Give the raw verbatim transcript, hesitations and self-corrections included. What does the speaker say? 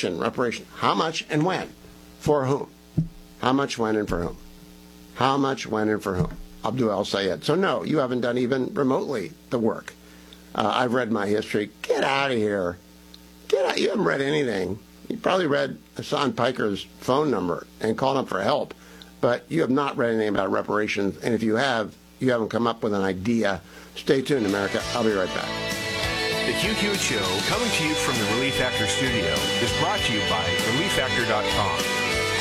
question, reparation. How much and when? For whom? How much, when, and for whom? How much, when, and for whom? Abdul El-Sayed. So no, you haven't done even remotely the work. Uh, I've read my history. Get out of here. Get out. You haven't read anything. You probably read Hassan Piker's phone number and called up for help, but you have not read anything about reparations. And if you have, you haven't come up with an idea. Stay tuned, America. I'll be right back. The Q Q Show, coming to you from the Relief Factor studio, is brought to you by relief factor dot com.